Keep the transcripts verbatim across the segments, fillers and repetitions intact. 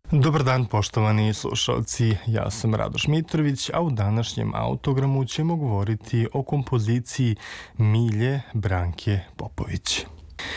Dobar dan, poštovani slušalci, ja sam Radoš Mitrović, a u današnjem autogramu ćemo govoriti o kompoziciji Milje Branke Popović.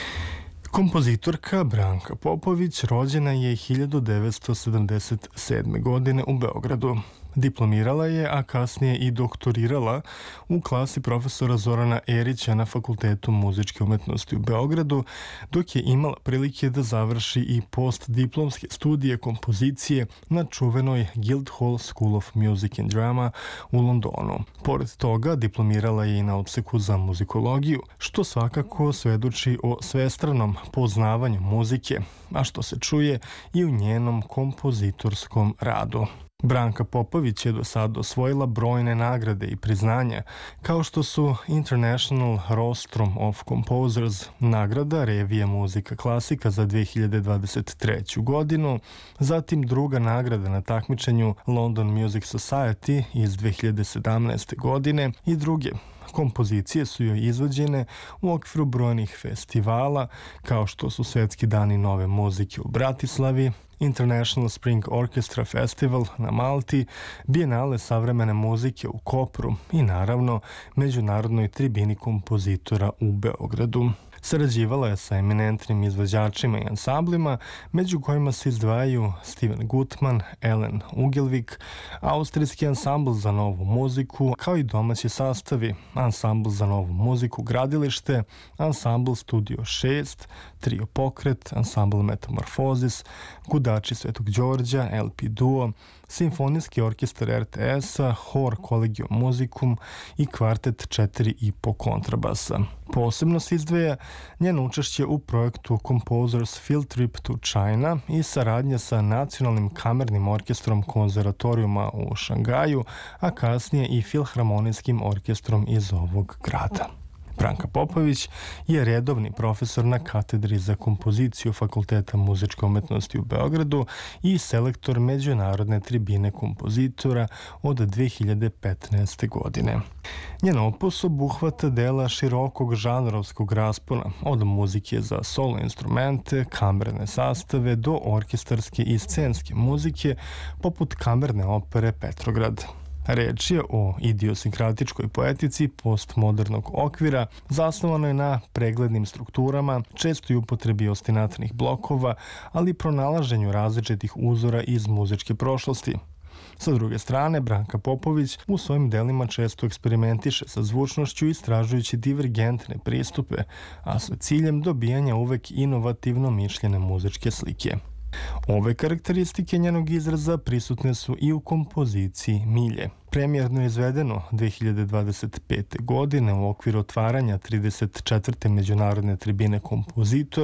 Kompozitorka Branka Popović rođena je hiljadu devetsto sedamdeset sedme. godine u Beogradu. Diplomirala je, a kasnije i doktorirala u klasi profesora Zorana Erića na Fakultetu muzičke umetnosti u Beogradu, dok je imala prilike da završi i postdiplomske studije kompozicije na čuvenoj Guildhall School of Music and Drama u Londonu. Pored toga, diplomirala je i na odseku za muzikologiju, što svakako svedoči o svestranom poznavanju muzike, a što se čuje i u njenom kompozitorskom radu. Branka Popović je do sada osvojila brojne nagrade i priznanja, kao što su International Rostrum of Composers, nagrada Revija muzika klasika za dve hiljade dvadeset treću. godinu, zatim druga nagrada na takmičenju London Music Society iz dve hiljade sedamnaeste. godine i druge. Kompozicije su joj izvođene u okviru brojnih festivala, kao što su Svetski dani nove muzike u Bratislavi, International Spring Orchestra Festival na Malti, Bijenale savremene muzike u Kopru i naravno Međunarodnoj tribini kompozitora u Beogradu. Sarađivala je sa eminentnim izvođačima i ansamblima, među kojima se izdvajaju Steven Gutman, Ellen Ugelvik, austrijski ansambl za novu muziku, kao i domaći sastavi, ansambl za novu muziku Gradilište, ansambl Studio šest, Trio Pokret, ansambl Metamorfozis, Gudači Svetog Đorđa, L P Duo, Simfonijski orkestar R T S-a, Hor Collegium Musicum i kvartet četiri i po kontrabasa. Posebno se izdvaja njeno učešće u projektu Composers Field Trip to China i saradnja sa Nacionalnim kamernim orkestrom konzervatorijuma u Šangaju, a kasnije i Filharmonijskim orkestrom iz ovog grada. Branka Popović je redovni profesor na katedri za kompoziciju Fakulteta muzičke umetnosti u Beogradu i selektor Međunarodne tribine kompozitora od dve hiljade petnaeste. godine. Njen opus obuhvata dela širokog žanrovskog raspona, od muzike za solo instrumente, kamerne sastave do orkestarske i scenske muzike, poput kamerne opere Petrograd. Reč je o idiosinkratičkoj poetici postmodernog okvira, zasnovanoj na preglednim strukturama, često i upotrebi ostinatnih blokova, ali i pronalaženju različitih uzora iz muzičke prošlosti. Sa druge strane, Branka Popović u svojim delima često eksperimentiše sa zvučnošću istražujući divergentne pristupe, a sa ciljem dobijanja uvek inovativno mišljene muzičke slike. Ove karakteristike njenog izraza prisutne su i u kompoziciji Milje. Premijerno izvedeno dve hiljade dvadeset pete. godine u okviru otvaranja trideset četvrte. Međunarodne tribine kompozitora